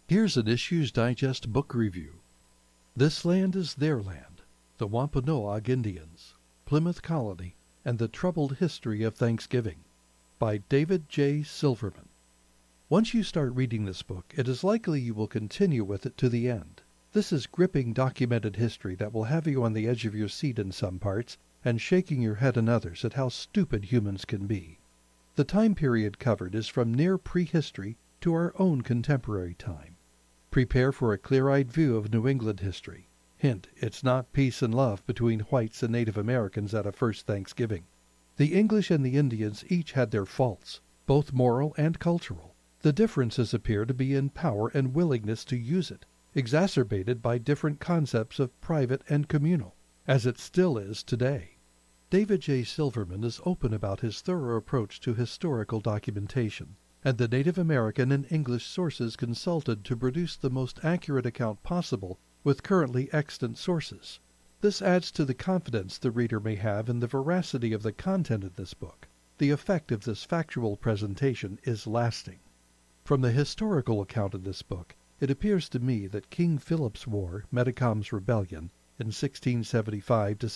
Here's an Issues Digest book review. This Land is Their Land, The Wampanoag Indians, Plymouth Colony, and the Troubled History of Thanksgiving, by David J. Silverman. Once you start reading this book, it is likely you will continue with it to the end. This is gripping documented history that will have you on the edge of your seat in some parts, and shaking your head in others at how stupid humans can be. The time period covered is from near prehistory to our own contemporary time. Prepare for a clear-eyed view of New England history. Hint, it's not peace and love between whites and Native Americans at a first Thanksgiving. The English and the Indians each had their faults, both moral and cultural. The differences appear to be in power and willingness to use it, exacerbated by different concepts of private and communal, as it still is today. David J. Silverman is open about his thorough approach to historical documentation, and the Native American and English sources consulted to produce the most accurate account possible with currently extant sources. This adds to the confidence the reader may have in the veracity of the content of this book. The effect of this factual presentation is lasting. From the historical account of this book, it appears to me that King Philip's War, Metacom's Rebellion, in 1675 to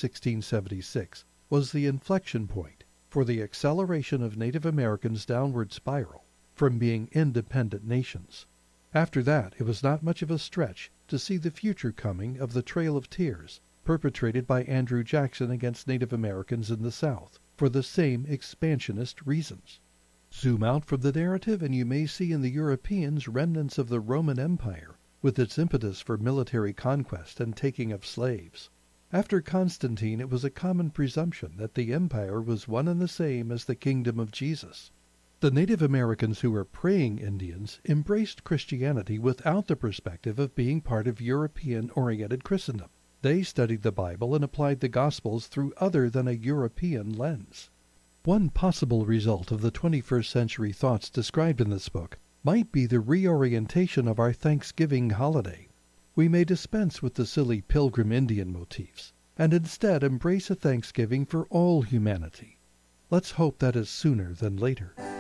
1676, was the inflection point for the acceleration of Native Americans' downward spiral from being independent nations. After that, it was not much of a stretch to see the future coming of the Trail of Tears, perpetrated by Andrew Jackson against Native Americans in the South, for the same expansionist reasons. Zoom out from the narrative and you may see in the Europeans remnants of the Roman Empire, with its impetus for military conquest and taking of slaves. After Constantine, it was a common presumption that the empire was one and the same as the kingdom of Jesus. The Native Americans who were praying Indians embraced Christianity without the perspective of being part of European-oriented Christendom. They studied the Bible and applied the Gospels through other than a European lens. One possible result of the 21st century thoughts described in this book might be the reorientation of our Thanksgiving holiday. We may dispense with the silly pilgrim Indian motifs, and instead embrace a Thanksgiving for all humanity. Let's hope that is sooner than later.